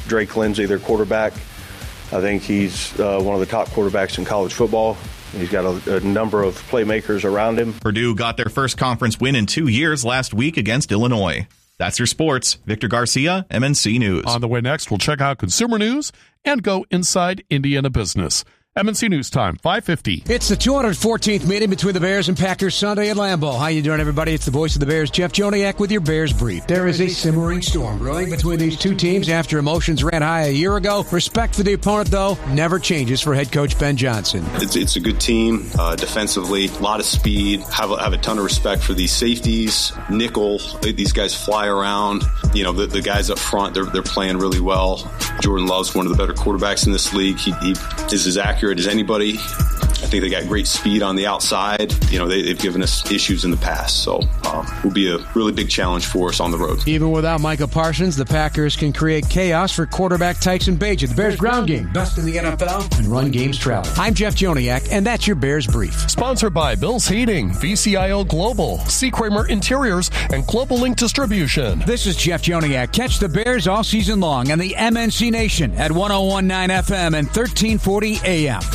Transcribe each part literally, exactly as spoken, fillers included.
Drake Lindsey, their quarterback. I think he's uh, one of the top quarterbacks in college football. He's got a, a number of playmakers around him. Purdue got their first conference win in two years last week against Illinois. That's your sports. Victor Garcia, M N C News. On the way next, we'll check out consumer news and go inside Indiana business. M N C News Time, five fifty. It's the two hundred fourteenth meeting between the Bears and Packers Sunday at Lambeau. How you doing, everybody? It's the voice of the Bears, Jeff Joniak, with your Bears Brief. There is a simmering storm brewing between these two teams after emotions ran high a year ago. Respect for the opponent, though, never changes for head coach Ben Johnson. It's, it's a good team uh, defensively, a lot of speed, have a, have a ton of respect for these safeties. Nickel, these guys fly around. You know, the, the guys up front, they're, they're playing really well. Jordan Love's one of the better quarterbacks in this league. He, he is as accurate as anybody. I think they got great speed on the outside. You know, they, they've given us issues in the past, so um, will be a really big challenge for us on the road. Even without Micah Parsons, the Packers can create chaos for quarterback Tyson Bagent. The Bears ground game, best in the N F L, and run games travel. I'm Jeff Joniak, and that's your Bears Brief. Sponsored by Bill's Heating, V C I O Global, C. Kramer Interiors, and Global Link Distribution. This is Jeff Joniak. Catch the Bears all season long on the M N C Nation at one oh one point nine F M and thirteen forty A M.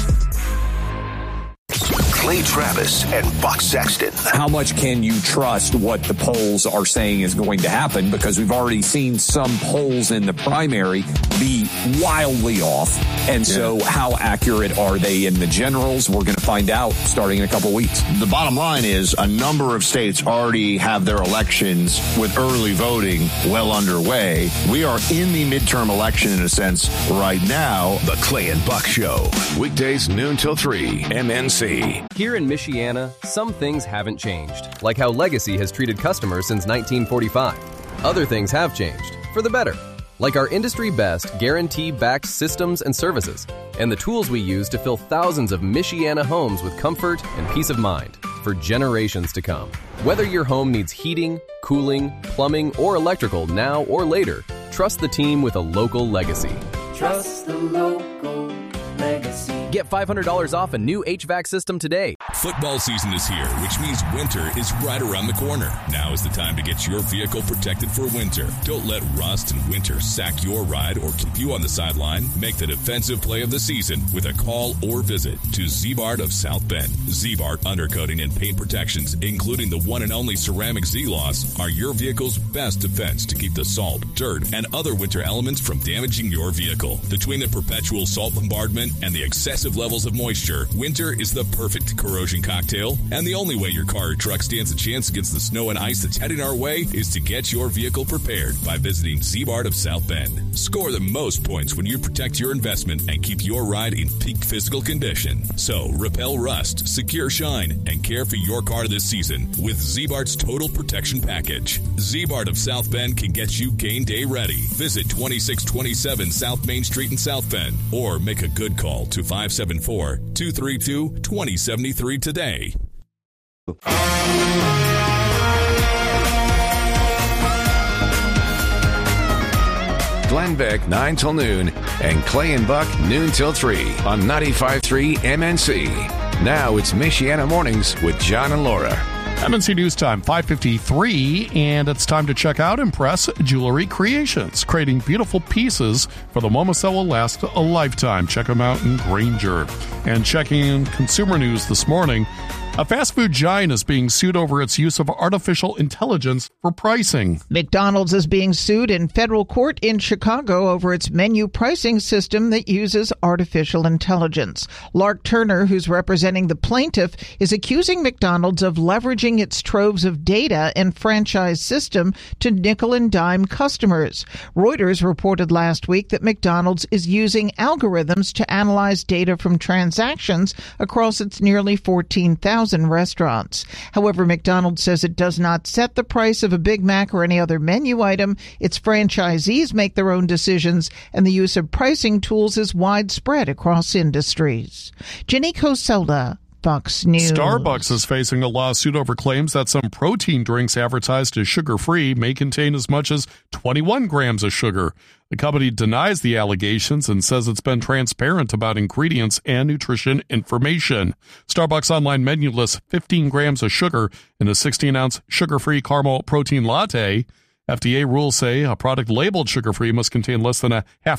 Clay Travis and Buck Sexton. How much can you trust what the polls are saying is going to happen? Because we've already seen some polls in the primary be wildly off. And yeah. so how accurate are they in the generals? We're going to find out starting in a couple weeks. The bottom line is a number of states already have their elections with early voting well underway. We are in the midterm election in a sense right now. The Clay and Buck Show. Weekdays noon till three. M N C. Here in Michiana, some things haven't changed, like how Legacy has treated customers since nineteen forty-five. Other things have changed, for the better, like our industry-best guarantee-backed systems and services, and the tools we use to fill thousands of Michiana homes with comfort and peace of mind for generations to come. Whether your home needs heating, cooling, plumbing, or electrical now or later, trust the team with a local Legacy. Trust the local Legacy. Get five hundred dollars off a new H V A C system today. Football season is here, which means winter is right around the corner. Now is the time to get your vehicle protected for winter. Don't let rust and winter sack your ride or keep you on the sideline. Make the defensive play of the season with a call or visit to Ziebart of South Bend. Ziebart Undercoating and Paint Protections, including the one and only ceramic Z-Loss, are your vehicle's best defense to keep the salt, dirt, and other winter elements from damaging your vehicle. Between the perpetual salt bombardment and the excessive levels of moisture, winter is the perfect corrosion cocktail, and the only way your car or truck stands a chance against the snow and ice that's heading our way is to get your vehicle prepared by visiting Ziebart of South Bend. Score the most points when you protect your investment and keep your ride in peak physical condition. So, repel rust, secure shine, and care for your car this season with Ziebart's Total Protection Package. Ziebart of South Bend can get you game day ready. Visit twenty-six twenty-seven South Main Street in South Bend, or make a good call to five seven four, two three two, two zero seven three today. Glenn Beck, nine till noon, and Clay and Buck, noon till three on ninety-five point three M N C. Now it's Michiana Mornings with John and Laura. M N C News Time, five fifty-three, and it's time to check out Impress Jewelry Creations, creating beautiful pieces for the moments that will last a lifetime. Check them out in Granger. And checking in consumer news this morning, a fast food giant is being sued over its use of artificial intelligence for pricing. McDonald's is being sued in federal court in Chicago over its menu pricing system that uses artificial intelligence. Lark Turner, who's representing the plaintiff, is accusing McDonald's of leveraging its troves of data and franchise system to nickel and dime customers. Reuters reported last week that McDonald's is using algorithms to analyze data from transactions across its nearly fourteen thousand restaurants. However, McDonald's says it does not set the price of a Big Mac or any other menu item. Its franchisees make their own decisions, and the use of pricing tools is widespread across industries. Jenny Coselda, Fox News. Starbucks is facing a lawsuit over claims that some protein drinks advertised as sugar-free may contain as much as twenty-one grams of sugar. The company denies the allegations and says it's been transparent about ingredients and nutrition information. Starbucks online menu lists fifteen grams of sugar in a sixteen ounce sugar-free caramel protein latte. F D A rules say a product labeled sugar-free must contain less than a half